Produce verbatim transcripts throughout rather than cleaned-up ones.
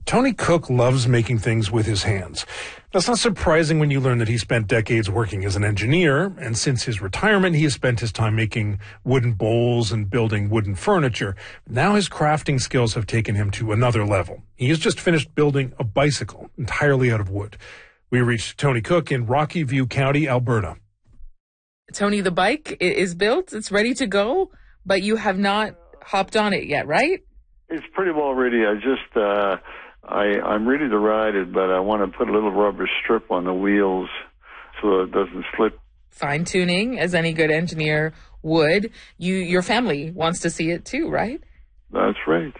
Tony Cook loves making things with his hands. That's not surprising when you learn that he spent decades working as an engineer, and since his retirement, he has spent his time making wooden bowls and building wooden furniture. Now his crafting skills have taken him to another level. He has just finished building a bicycle entirely out of wood. We reached Tony Cook in Rocky View County, Alberta. Tony, the bike is built, it's ready to go, but you have not hopped on it yet, right? It's pretty well ready. I just... Uh I, I'm ready to ride it, but I want to put a little rubber strip on the wheels so it doesn't slip. Fine tuning, as any good engineer would. You, your family wants to see it too, right? That's right.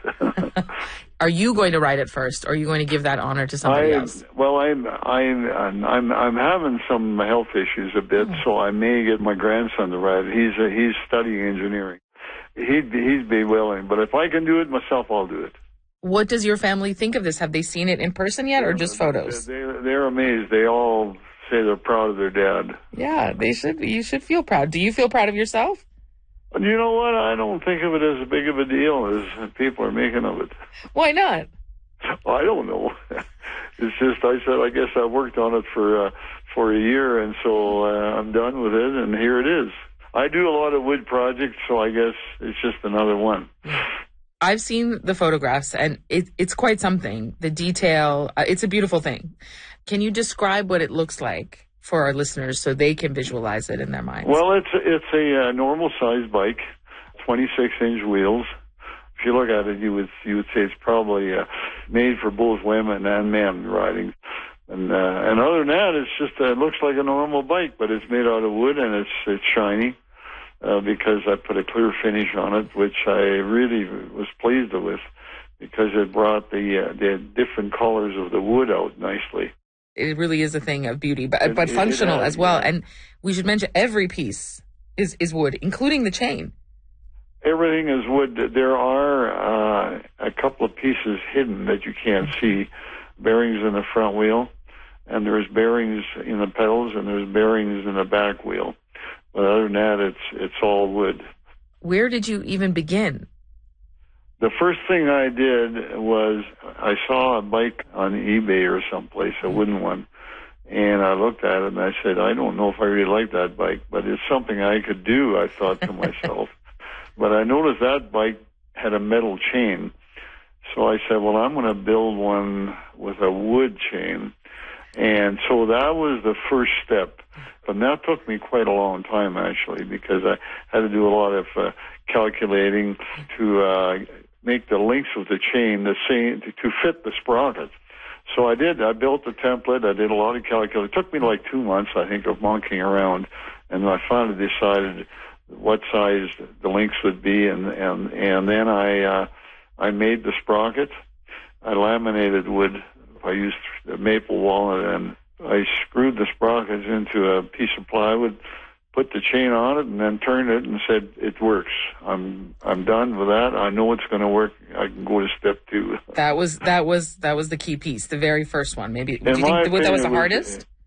Are you going to ride it first, or are you going to give that honor to somebody I, else? Well, I'm I'm I'm I'm having some health issues a bit, oh. so I may get my grandson to ride it. He's a, he's studying engineering. He'd be, he'd be willing, but if I can do it myself, I'll do it. What does your family think of this? Have they seen it in person yet, or just photos? They, they're amazed. They all say they're proud of their dad. Yeah, they should. You should feel proud. Do you feel proud of yourself? You know what? I don't think of it as big of a deal as people are making of it. Why not? I don't know. It's just, I said, I guess I worked on it for uh, for a year, and so uh, I'm done with it, and here it is. I do a lot of wood projects, so I guess it's just another one. I've seen the photographs, and it, it's quite something. The detail, uh, it's a beautiful thing. Can you describe what it looks like for our listeners so they can visualize it in their minds? Well, it's it's a uh, normal-sized bike, twenty-six inch wheels. If you look at it, you would you would say it's probably uh, made for both women and men riding. And uh, and other than that, it's just uh, it looks like a normal bike, but it's made out of wood and it's it's shiny. Uh, because I put a clear finish on it, which I really was pleased with, because it brought the uh, the different colors of the wood out nicely. It really is a thing of beauty, but it, but functional it, as well. Yeah. And we should mention every piece is, is wood, including the chain. Everything is wood. There are uh, a couple of pieces hidden that you can't see. Bearings in the front wheel, and there's bearings in the pedals, and there's bearings in the back wheel. But other than that, it's it's all wood. Where did you even begin? The first thing I did was I saw a bike on eBay or someplace, a wooden one, and I looked at it and I said, I don't know if I really like that bike, but it's something I could do, I thought to myself. But I noticed that bike had a metal chain, so I said, well, I'm going to build one with a wood chain. And so that was the first step. And that took me quite a long time, actually, because I had to do a lot of uh, calculating to uh, make the lengths of the chain the same to, to fit the sprocket. So I did. I built the template. I did a lot of calculating. It took me like two months, I think, of monkeying around, and I finally decided what size the lengths would be, and and and then I uh, I made the sprocket. I laminated wood. I used maple walnut, and I screwed the sprockets into a piece of plywood, put the chain on it, and then turned it and said, it works. I'm I'm done with that. I know it's going to work. I can go to step two. That was that was that was the key piece, the very first one. Maybe do you In think my that was the opinion, hardest?